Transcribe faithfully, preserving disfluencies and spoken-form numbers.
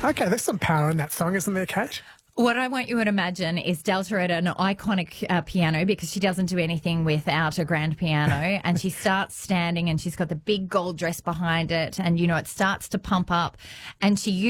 Okay, there's some power in that song, isn't there, Kate? What I want you to imagine is Delta at an iconic uh, piano, because she doesn't do anything without a grand piano, and she starts standing and she's got the big gold dress behind it, and, you know, it starts to pump up, and she